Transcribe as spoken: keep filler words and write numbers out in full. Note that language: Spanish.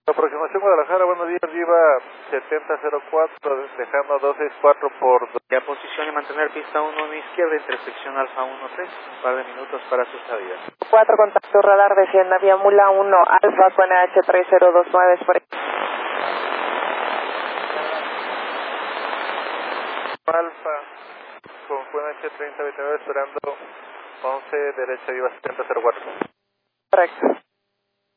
Aproximación Guadalajara, buenos días, Viva setenta cero cuatro, dejando dos seis cuatro por... Ya posición y mantener pista uno en izquierda, intersección Alfa uno tres, un par de minutos para su salida. cuatro, contacto radar, descienda vía Mula uno, Alfa con H tres cero dos nueve, por ahí. Alfa, con Q N H treinta veintinueve, esperando once, derecha, Viva setenta cero cuatro. Correcto.